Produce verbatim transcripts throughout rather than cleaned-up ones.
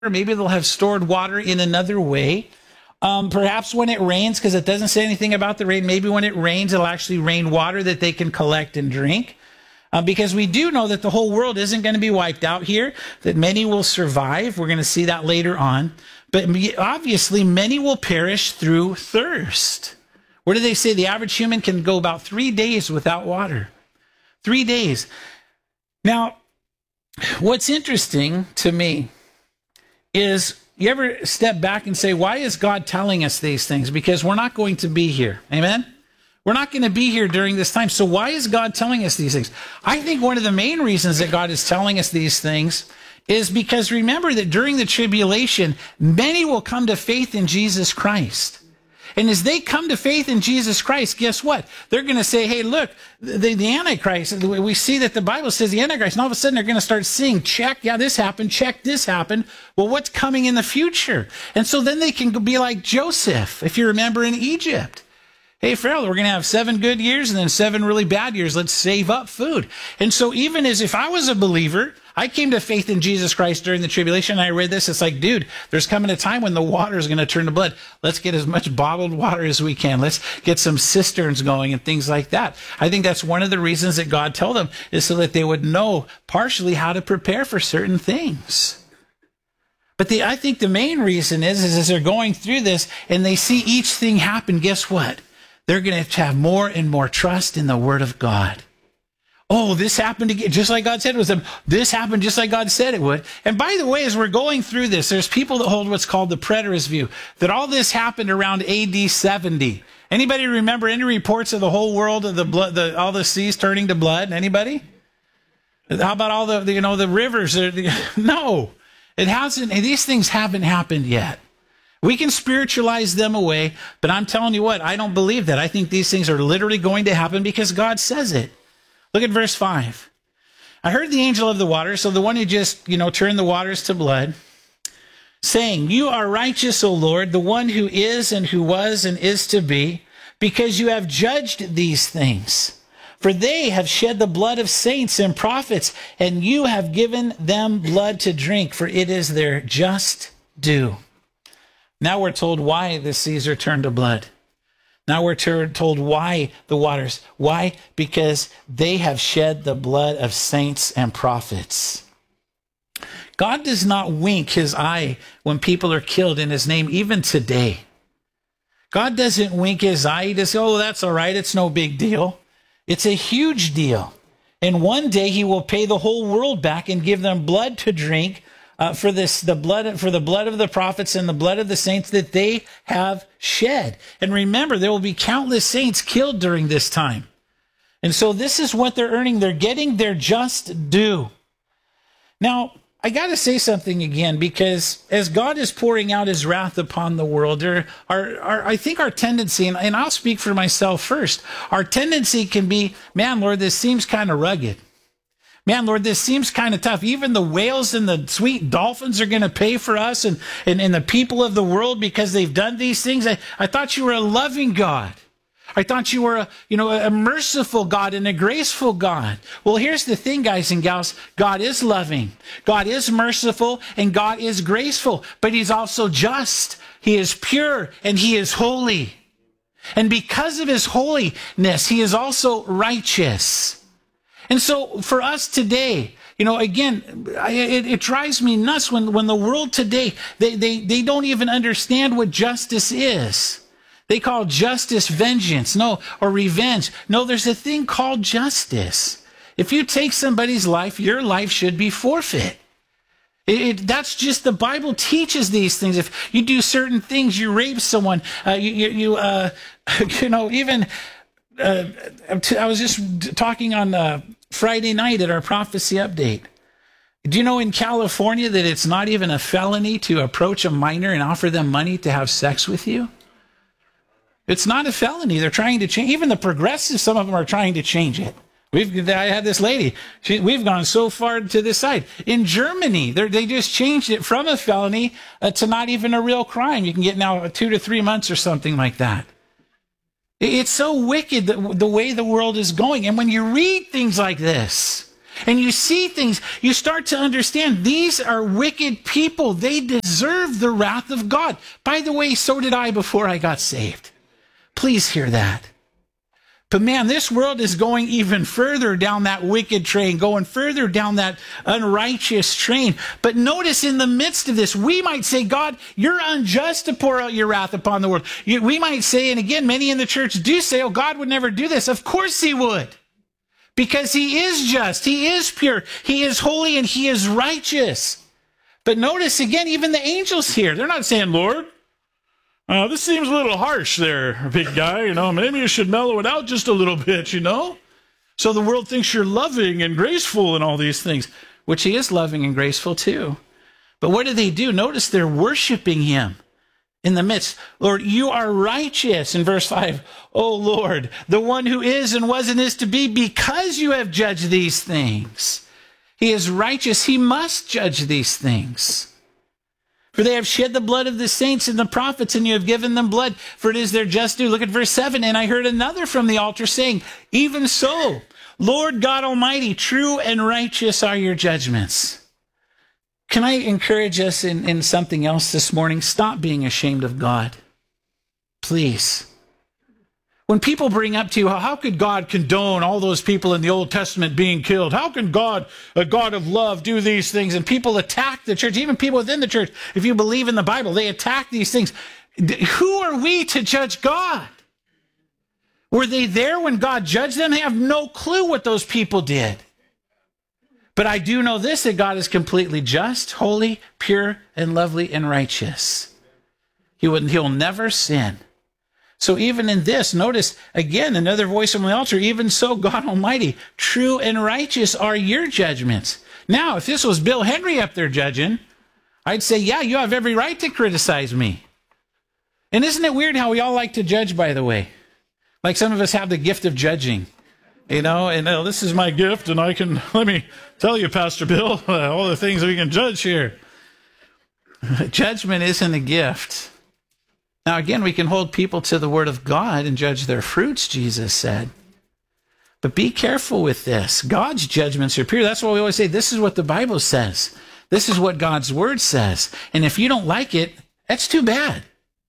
Maybe they'll have stored water in another way. Um, perhaps when it rains, because it doesn't say anything about the rain, maybe when it rains, it'll actually rain water that they can collect and drink. Uh, because we do know that the whole world isn't going to be wiped out here, that many will survive. We're going to see that later on. But obviously, many will perish through thirst. What do they say? The average human can go about three days without water. Three days. Now, what's interesting to me is, you ever step back and say, why is God telling us these things? Because we're not going to be here. Amen? We're not going to be here during this time. So why is God telling us these things? I think one of the main reasons that God is telling us these things is because remember that during the tribulation, many will come to faith in Jesus Christ. And as they come to faith in Jesus Christ, guess what? They're going to say, hey, look, the, the Antichrist, we see that the Bible says the Antichrist, and all of a sudden they're going to start seeing, check, yeah, this happened, check, this happened. Well, what's coming in the future? And so then they can be like Joseph, if you remember in Egypt. Hey, Pharaoh, we're going to have seven good years and then seven really bad years. Let's save up food. And so even as if I was a believer, I came to faith in Jesus Christ during the tribulation. And I read this. It's like, dude, there's coming a time when the water is going to turn to blood. Let's get as much bottled water as we can. Let's get some cisterns going and things like that. I think that's one of the reasons that God told them, is so that they would know partially how to prepare for certain things. But the, I think the main reason is, is as they're going through this and they see each thing happen, guess what? They're going to have more and more trust in the Word of God. Oh, this happened again, just like God said it was. This happened just like God said it would. And by the way, as we're going through this, there's people that hold what's called the preterist view, that all this happened around A D seventy. Anybody remember any reports of the whole world of the blood, the, all the seas turning to blood? Anybody? How about all the, you know, the rivers? No, it hasn't. These things haven't happened yet. We can spiritualize them away, but I'm telling you what, I don't believe that. I think these things are literally going to happen because God says it. Look at verse five. I heard the angel of the water, so the one who just, you know, turned the waters to blood, saying, you are righteous, O Lord, the one who is and who was and is to be, because you have judged these things. For they have shed the blood of saints and prophets, and you have given them blood to drink, for it is their just due. Now we're told why the seas are turned to blood. Now we're told why the waters. Why? Because they have shed the blood of saints and prophets. God does not wink his eye when people are killed in his name, even today. God doesn't wink his eye. He just, oh, that's all right. It's no big deal. It's a huge deal. And one day he will pay the whole world back and give them blood to drink, Uh, for this, the blood, for the blood of the prophets and the blood of the saints that they have shed. And remember, there will be countless saints killed during this time. And so this is what they're earning. They're getting their just due. Now, I got to say something again, because as God is pouring out his wrath upon the world, there are, are I think our tendency, and, and I'll speak for myself first, our tendency can be, man, Lord, this seems kind of rugged. Man, Lord, this seems kind of tough. Even the whales and the sweet dolphins are going to pay for us and, and, and the people of the world because they've done these things. I, I thought you were a loving God. I thought you were a, you know, a merciful God and a graceful God. Well, here's the thing, guys and gals. God is loving. God is merciful and God is graceful, but he's also just. He is pure and he is holy. And because of his holiness, he is also righteous. And so for us today, you know, again, it, it drives me nuts when, when the world today, they, they, they don't even understand what justice is. They call justice vengeance, no, or revenge. No, there's a thing called justice. If you take somebody's life, your life should be forfeit. It, it, that's just, the Bible teaches these things. If you do certain things, you rape someone, uh, you, you, you, uh, you know, even, uh, I was just talking on, uh, Friday night at our prophecy update. Do you know in California that it's not even a felony to approach a minor and offer them money to have sex with you? It's not a felony. They're trying to change. Even the progressives, some of them are trying to change it. We've, I had this lady. She, we've gone so far to this side. In Germany, they just changed it from a felony uh, to not even a real crime. You can get now two to three months or something like that. It's so wicked the, the way the world is going. And when you read things like this, and you see things, you start to understand these are wicked people. They deserve the wrath of God. By the way, so did I before I got saved. Please hear that. But man, this world is going even further down that wicked train, going further down that unrighteous train. But notice in the midst of this, we might say, God, you're unjust to pour out your wrath upon the world. You, we might say, and again, many in the church do say, oh, God would never do this. Of course he would. Because he is just, he is pure, he is holy, and he is righteous. But notice again, even the angels here, they're not saying, Lord, Uh, this seems a little harsh there, big guy, you know. Maybe you should mellow it out just a little bit, you know. So the world thinks you're loving and graceful and all these things, which he is loving and graceful too. But what do they do? Notice they're worshiping him in the midst. Lord, you are righteous. In verse five, oh Lord, the one who is and was and is to be, because you have judged these things. He is righteous. He must judge these things. For they have shed the blood of the saints and the prophets, and you have given them blood, for it is their just due. Look at verse seven. And I heard another from the altar saying, even so, Lord God Almighty, true and righteous are your judgments. Can I encourage us in, in something else this morning? Stop being ashamed of God. Please. When people bring up to you, how could God condone all those people in the Old Testament being killed? How can God, a God of love, do these things? And people attack the church, even people within the church. If you believe in the Bible, they attack these things. Who are we to judge God? Were they there when God judged them? They have no clue what those people did. But I do know this, that God is completely just, holy, pure, and lovely, and righteous. He will, he'll never sin. So even in this, notice again, another voice from the altar, even so, God Almighty, true and righteous are your judgments. Now, if this was Bill Henry up there judging, I'd say, yeah, you have every right to criticize me. And isn't it weird how we all like to judge, by the way? Like some of us have the gift of judging, you know, and oh, this is my gift, and I can, let me tell you, Pastor Bill, all the things we can judge here. Judgment isn't a gift. Now, again, we can hold people to the word of God and judge their fruits, Jesus said. But be careful with this. God's judgments are pure. That's why we always say, this is what the Bible says. This is what God's word says. And if you don't like it, that's too bad.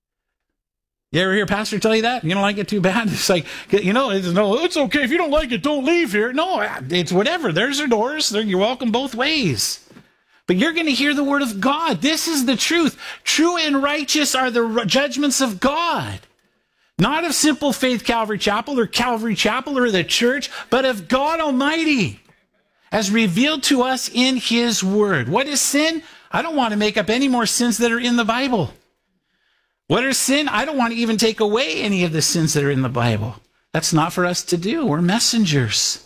You ever hear a pastor tell you that? You don't like it, too bad? It's like, you know, it's, no, it's okay. If you don't like it, don't leave here. No, it's whatever. There's your doors. You're welcome both ways. But you're going to hear the word of God. This is the truth. True and righteous are the judgments of God. Not of Simple Faith Calvary Chapel or Calvary Chapel or the church, but of God Almighty, as revealed to us in his word. What is sin? I don't want to make up any more sins that are in the Bible. What is sin? I don't want to even take away any of the sins that are in the Bible. That's not for us to do. We're messengers.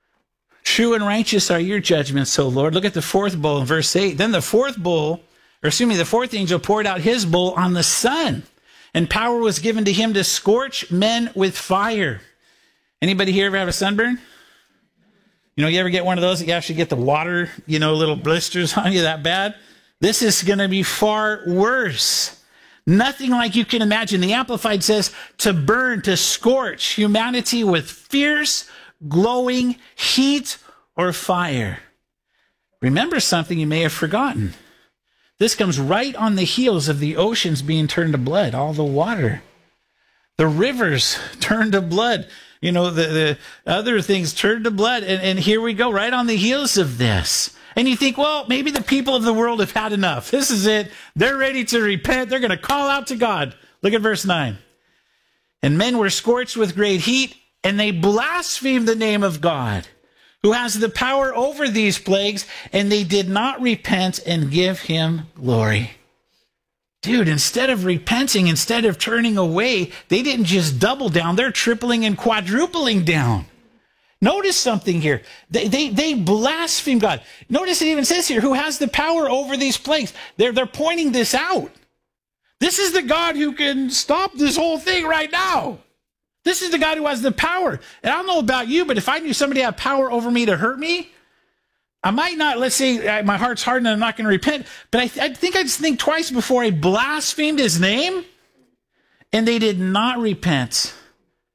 True and righteous are your judgments, O Lord. Look at the fourth bowl in verse eight. Then the fourth bowl, or excuse me, the fourth angel poured out his bowl on the sun, and power was given to him to scorch men with fire. Anybody here ever have a sunburn? You know, you ever get one of those that you actually get the water, you know, little blisters on you that bad? This is going to be far worse. Nothing like you can imagine. The Amplified says to burn, to scorch humanity with fierce, glowing heat or fire. Remember something you may have forgotten. This comes right on the heels of the oceans being turned to blood, all the water. The rivers turned to blood. You know, the, the other things turned to blood. And, and here we go, right on the heels of this. And you think, well, maybe the people of the world have had enough. This is it. They're ready to repent. They're going to call out to God. Look at verse nine. And men were scorched with great heat, and they blasphemed the name of God, who has the power over these plagues, and they did not repent and give him glory. Dude, instead of repenting, instead of turning away, they didn't just double down. They're tripling and quadrupling down. Notice something here. They, they, they blaspheme God. Notice it even says here, who has the power over these plagues. They're, they're pointing this out. This is the God who can stop this whole thing right now. This is the God who has the power. And I don't know about you, but if I knew somebody had power over me to hurt me, I might not, let's say my heart's hardened and I'm not going to repent, but I, th- I think I'd think twice before I blasphemed his name. And they did not repent.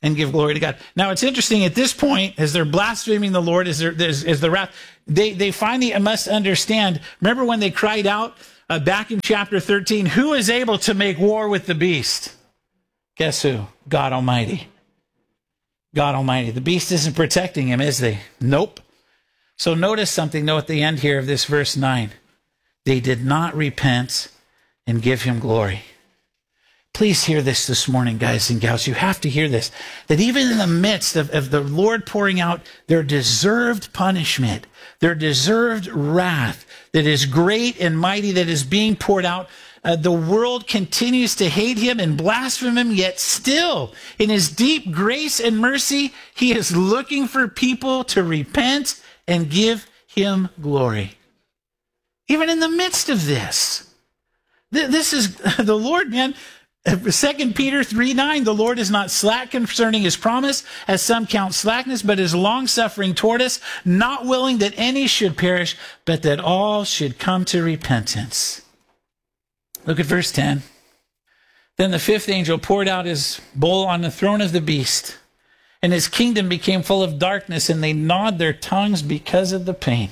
and give glory to God. Now, it's interesting at this point, as they're blaspheming the Lord, as, there, as, as the wrath, they, they finally must understand. Remember when they cried out uh, back in chapter thirteen, who is able to make war with the beast? Guess who? God Almighty. God Almighty. The beast isn't protecting him, is they? Nope. So notice something, though, at the end here of this verse nine. They did not repent and give him glory. Please hear this this morning, guys and gals. You have to hear this. That even in the midst of, of the Lord pouring out their deserved punishment, their deserved wrath that is great and mighty that is being poured out, uh, the world continues to hate him and blaspheme him, yet still, in his deep grace and mercy, he is looking for people to repent and give him glory. Even in the midst of this. This is the Lord, man. Second Peter three nine, the Lord is not slack concerning his promise, as some count slackness, but is long-suffering toward us, not willing that any should perish, but that all should come to repentance. Look at verse ten. Then the fifth angel poured out his bowl on the throne of the beast, and his kingdom became full of darkness, and they gnawed their tongues because of the pain.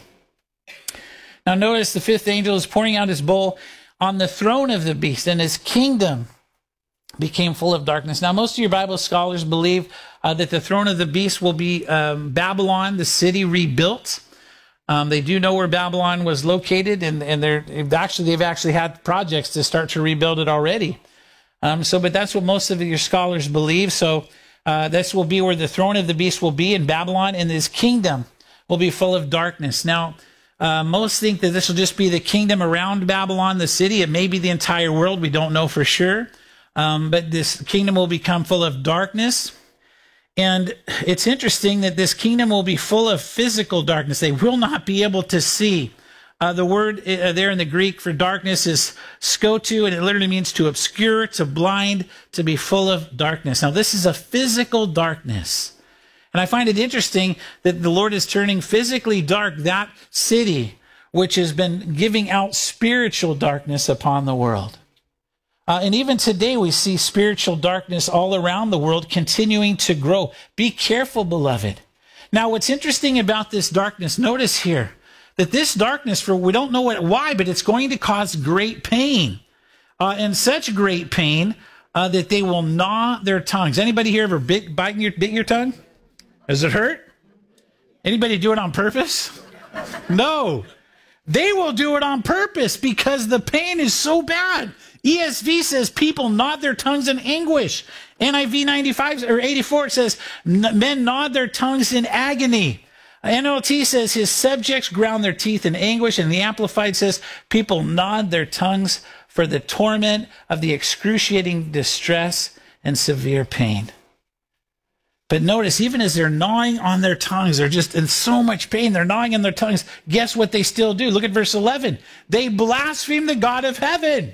Now notice the fifth angel is pouring out his bowl on the throne of the beast, and his kingdom became full of darkness. Now, most of your Bible scholars believe uh, that the throne of the beast will be um, Babylon, the city rebuilt. Um, they do know where Babylon was located, and, and they're actually they've actually had projects to start to rebuild it already. Um, so, but that's what most of your scholars believe. So, uh, this will be where the throne of the beast will be in Babylon, and his kingdom will be full of darkness. Now, uh, most think that this will just be the kingdom around Babylon, the city. It may be the entire world. We don't know for sure. Um, but this kingdom will become full of darkness. And it's interesting that this kingdom will be full of physical darkness. They will not be able to see. Uh, the word uh, there in the Greek for darkness is skotu, and it literally means to obscure, to blind, to be full of darkness. Now, this is a physical darkness. And I find it interesting that the Lord is turning physically dark that city, which has been giving out spiritual darkness upon the world. Uh, and even today, we see spiritual darkness all around the world continuing to grow. Be careful, beloved. Now, what's interesting about this darkness, notice here that this darkness, for we don't know what, why, but it's going to cause great pain. Uh, and such great pain uh, that they will gnaw their tongues. Anybody here ever bit, bite your, bit your tongue? Does it hurt? Anybody do it on purpose? No. They will do it on purpose because the pain is so bad. E S V says people gnawed their tongues in anguish. N I V ninety-five or eighty-four says men gnawed their tongues in agony. N L T says his subjects ground their teeth in anguish, and the Amplified says people gnawed their tongues for the torment of the excruciating distress and severe pain. But notice, even as they're gnawing on their tongues, they're just in so much pain, they're gnawing on their tongues. Guess what they still do? Look at verse eleven. They blaspheme the God of heaven.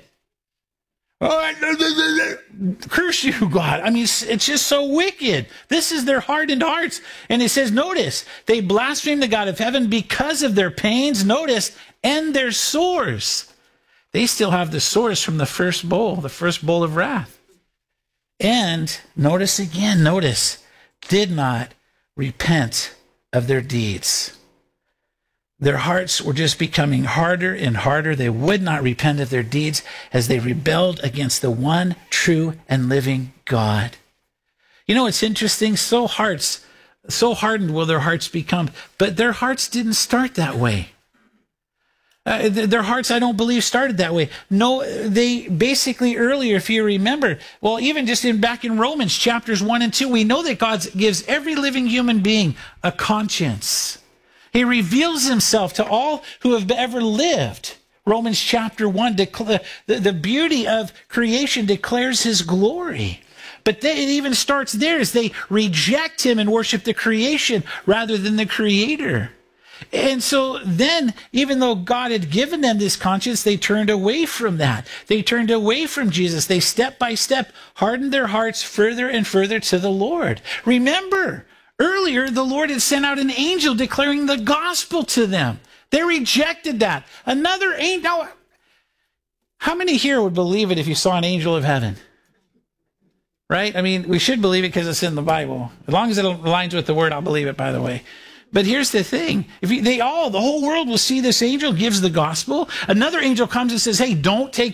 Oh, curse you, God. I mean, it's just so wicked. This is their hardened hearts. And it says, notice, they blaspheme the God of heaven because of their pains, notice, and their sores. They still have the sores from the first bowl, the first bowl of wrath. And notice again, notice, did not repent of their deeds. Their hearts were just becoming harder and harder. They would not repent of their deeds as they rebelled against the one true and living God. You know, it's interesting. So hearts, so hardened will their hearts become. But their hearts didn't start that way. Uh, their hearts, I don't believe, started that way. No, they basically earlier, if you remember, well, even just in back in Romans chapters one and two, we know that God gives every living human being a conscience. He reveals himself to all who have ever lived. Romans chapter one, the, the beauty of creation declares his glory. But they, it even starts there as they reject him and worship the creation rather than the creator. And so then, even though God had given them this conscience, they turned away from that. They turned away from Jesus. They step by step hardened their hearts further and further to the Lord. Remember, earlier, the Lord had sent out an angel declaring the gospel to them. They rejected that. Another angel. How many here would believe it if you saw an angel of heaven? right? I mean, we should believe it because it's in the Bible. As long as it aligns with the word, I'll believe it, by the way. But here's the thing. If you, they all, the whole world will see this angel gives the gospel. Another angel comes and says, hey, don't take